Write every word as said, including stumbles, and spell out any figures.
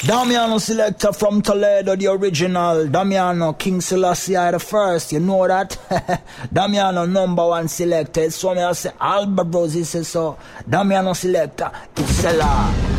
Damiano selector from Toledo, the original. Damiano, King Selassie the first. You know that? Damiano number one selector. So me I say Albert Bros. He says so. Damiano selector. It's a lot.